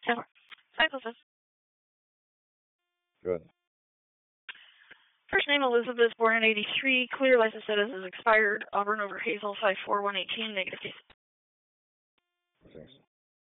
10-4. 505. Good. First name Elizabeth, born in 83. Clear license status is expired. Auburn over Hazel 54118. Negative case. Thanks.